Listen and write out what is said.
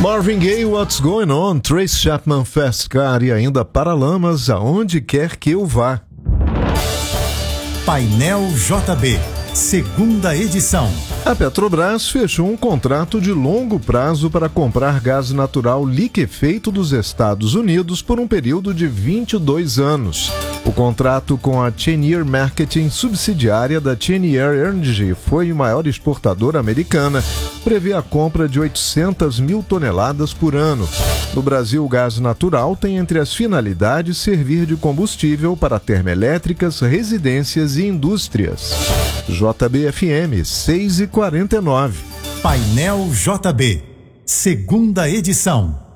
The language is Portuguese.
Marvin Gaye, What's Going On, Trace Chapman, Fast Car e ainda Paralamas, Aonde Quer Que Eu Vá. Painel JB, segunda edição. A Petrobras fechou um contrato de longo prazo para comprar gás natural liquefeito dos Estados Unidos por um período de 22 anos. O contrato com a Cheniere Marketing, subsidiária da Cheniere Energy, foi a maior exportadora americana, prevê a compra de 800 mil toneladas por ano. No Brasil, o gás natural tem entre as finalidades servir de combustível para termoelétricas, residências e indústrias. JBFM 6h49. Painel JB, segunda edição.